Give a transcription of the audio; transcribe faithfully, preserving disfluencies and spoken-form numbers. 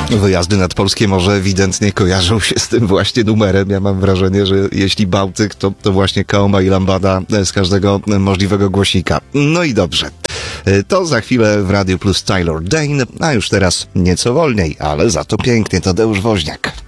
Wyjazdy nad polskie morze ewidentnie kojarzą się z tym właśnie numerem. Ja mam wrażenie, że jeśli Bałtyk, to, to właśnie Kaoma i Lambada z każdego możliwego głosika. No i dobrze. To za chwilę w Radiu Plus Taylor Dayne, a już teraz nieco wolniej, ale za to pięknie Tadeusz Woźniak.